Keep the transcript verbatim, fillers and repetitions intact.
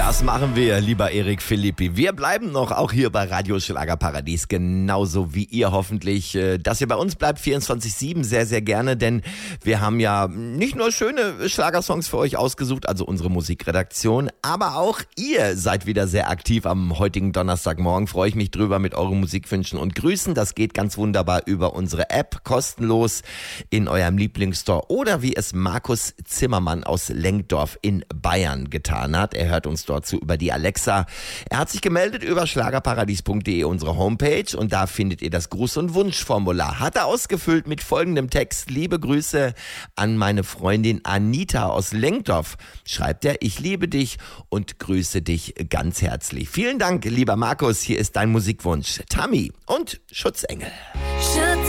Das machen wir, lieber Erik Philippi. Wir bleiben noch auch hier bei Radio Schlagerparadies, genauso wie ihr hoffentlich. Dass ihr bei uns bleibt, vierundzwanzig sieben, sehr, sehr gerne, denn wir haben ja nicht nur schöne Schlagersongs für euch ausgesucht, also unsere Musikredaktion, aber auch ihr seid wieder sehr aktiv am heutigen Donnerstagmorgen. Freue ich mich drüber mit euren Musikwünschen und Grüßen. Das geht ganz wunderbar über unsere App, kostenlos in eurem Lieblingsstore oder wie es Markus Zimmermann aus Lenkdorf in Bayern getan hat. Er hört uns dort zu über die Alexa. Er hat sich gemeldet über schlagerparadies punkt de, unsere Homepage, und da findet ihr das Gruß- und Wunschformular. Hat er ausgefüllt mit folgendem Text: Liebe Grüße an meine Freundin Anita aus Lenkdorf. Schreibt er: Ich liebe dich und grüße dich ganz herzlich. Vielen Dank, lieber Markus. Hier ist dein Musikwunsch. Tammy und Schutzengel. Schutz